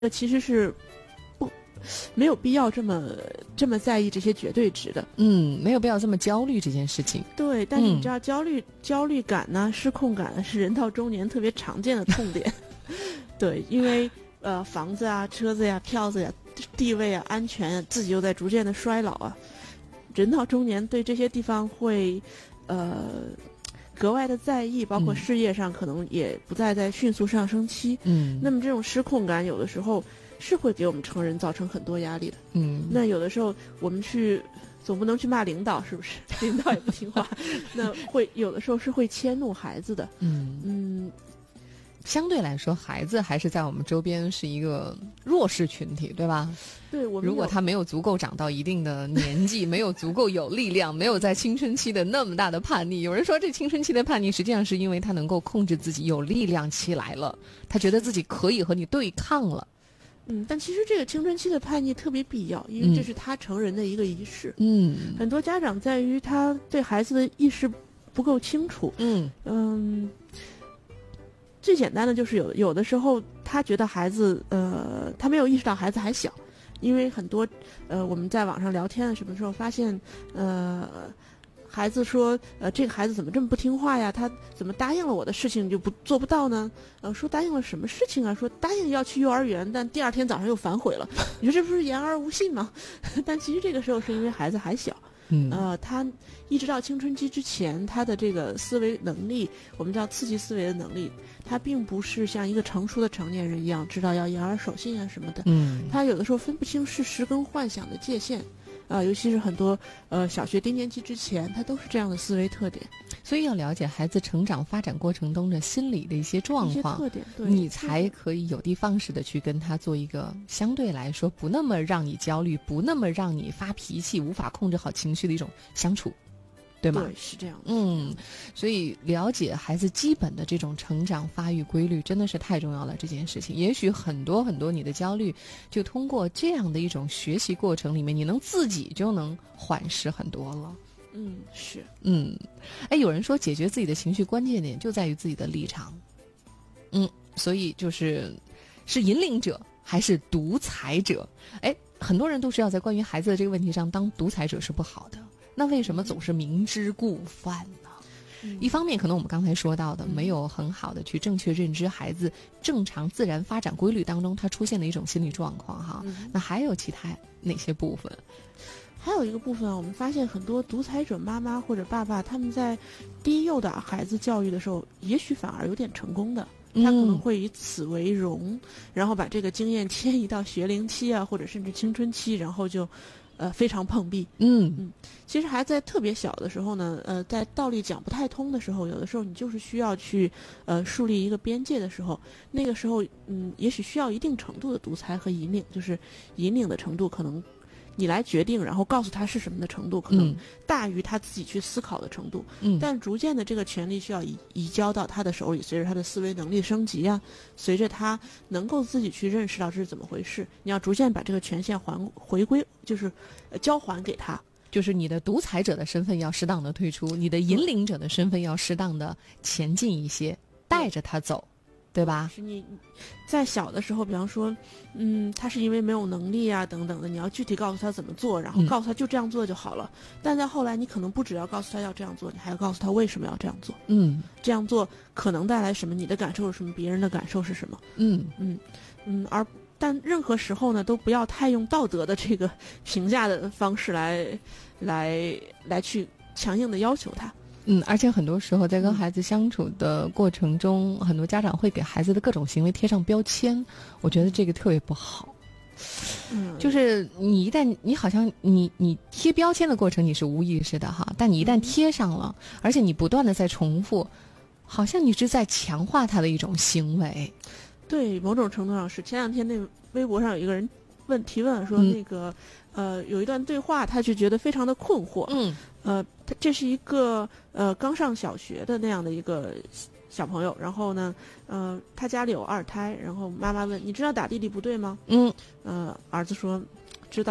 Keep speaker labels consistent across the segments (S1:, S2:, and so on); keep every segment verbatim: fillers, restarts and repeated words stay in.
S1: 其实是不没有必要这么这么在意这些绝对值的。
S2: 嗯，没有必要这么焦虑这件事情。
S1: 对，但是你知道焦虑、嗯、焦虑感呢、失控感呢，是人到中年特别常见的痛点。对，因为呃房子啊、车子呀、票子呀、地位啊、安全啊，自己又在逐渐的衰老啊，人到中年对这些地方会呃格外的在意，包括事业上可能也不再在迅速上升期。嗯，那么这种失控感有的时候是会给我们成人造成很多压力的。嗯，那有的时候我们去总不能去骂领导，是不是？领导也不听话，那会有的时候是会迁怒孩子的。嗯嗯，
S2: 相对来说，孩子还是在我们周边是一个弱势群体，对吧？
S1: 对，我们
S2: 如果他没有足够长到一定的年纪，没有足够有力量，没有在青春期的那么大的叛逆，有人说这青春期的叛逆实际上是因为他能够控制自己，有力量起来了，他觉得自己可以和你对抗了。
S1: 嗯，但其实这个青春期的叛逆特别必要，因为这是他成人的一个仪式。嗯，很多家长在于他对孩子的意识不够清楚。嗯嗯，最简单的就是有有的时候他觉得孩子呃，他没有意识到孩子还小，因为很多呃我们在网上聊天啊什么时候发现呃。孩子说呃这个孩子怎么这么不听话呀，他怎么答应了我的事情就不做不到呢？呃说答应了什么事情啊，说答应要去幼儿园，但第二天早上又反悔了。你说这不是言而无信吗？但其实这个时候是因为孩子还小。嗯，呃，他一直到青春期之前，他的这个思维能力，我们叫刺激思维的能力，他并不是像一个成熟的成年人一样知道要言而守信啊什么的。嗯，他有的时候分不清事实跟幻想的界限。啊、呃，尤其是很多呃小学低年级之前，他都是这样的思维特点。
S2: 所以要了解孩子成长发展过程中的心理的一些状况，
S1: 一些特点，对，
S2: 你才可以有的放矢的去跟他做一个相对来说不那么让你焦虑，不那么让你发脾气，无法控制好情绪的一种相处。对吗？
S1: 对，是这样。
S2: 嗯，所以了解孩子基本的这种成长发育规律真的是太重要了。这件事情，也许很多很多你的焦虑，就通过这样的一种学习过程里面，你能自己就能缓释很多了。
S1: 嗯，是。
S2: 嗯，哎，有人说解决自己的情绪关键点就在于自己的立场。嗯，所以就是是引领者还是独裁者？哎，很多人都知道，在关于孩子的这个问题上，当独裁者是不好的。那为什么总是明知故犯呢？嗯、一方面可能我们刚才说到的、嗯、没有很好的去正确认知孩子正常自然发展规律当中他出现的一种心理状况哈、嗯、那还有其他哪些部分？
S1: 还有一个部分，我们发现很多独裁者妈妈或者爸爸他们在低幼的孩子教育的时候也许反而有点成功的，他可能会以此为荣、嗯、然后把这个经验迁移到学龄期啊或者甚至青春期，然后就呃，非常碰壁。嗯嗯，其实孩子在特别小的时候呢，呃，在道理讲不太通的时候，有的时候你就是需要去呃树立一个边界的时候，那个时候，嗯，也许需要一定程度的独裁和引领，就是引领的程度可能你来决定，然后告诉他是什么的程度，可能大于他自己去思考的程度。嗯，但逐渐的这个权利需要移移交到他的手里，随着他的思维能力升级啊，随着他能够自己去认识到这是怎么回事，你要逐渐把这个权限还回归，就是呃交还给他。
S2: 就是你的独裁者的身份要适当的退出，你的引领者的身份要适当的前进一些，带着他走。对吧？
S1: 是你在小的时候，比方说，嗯，他是因为没有能力啊，等等的，你要具体告诉他怎么做，然后告诉他就这样做就好了。嗯、但在后来，你可能不只要告诉他要这样做，你还要告诉他为什么要这样做。嗯，这样做可能带来什么？你的感受是什么？别人的感受是什么？嗯嗯嗯。而但任何时候呢，都不要太用道德的这个评价的方式来来来去强硬的要求他。
S2: 嗯，而且很多时候在跟孩子相处的过程中、嗯、很多家长会给孩子的各种行为贴上标签，我觉得这个特别不好。嗯，就是你一旦你好像你你贴标签的过程你是无意识的哈，但你一旦贴上了，嗯、而且你不断的在重复，好像你是在强化他的一种行为。
S1: 对，某种程度上是。前两天那微博上有一个人问提问说，那个、嗯、呃有一段对话，他就觉得非常的困惑。嗯。呃，他这是一个呃刚上小学的那样的一个小朋友，然后呢，呃，他家里有二胎，然后妈妈问：“你知道打弟弟不对吗？”嗯，呃，儿子说：“知道。”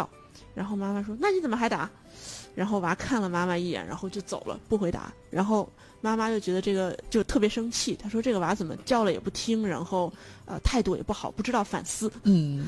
S1: 然后妈妈说：“那你怎么还打？”然后娃看了妈妈一眼，然后就走了，不回答。然后妈妈就觉得这个就特别生气，她说：“这个娃怎么叫了也不听，然后呃态度也不好，不知道反思。”
S2: 嗯。